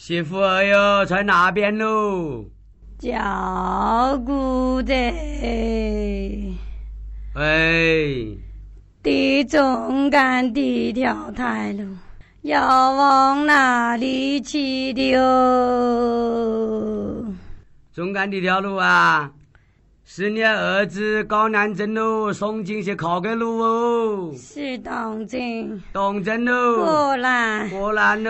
媳妇儿哟，在哪边喽？ 叫姑的。 哎， 地中间的条台路，要往哪里去的哦？ 中间这条路啊，是你儿子高南镇喽，送进去考个路哦。 是东京， 东镇喽， 果然。 果然喽。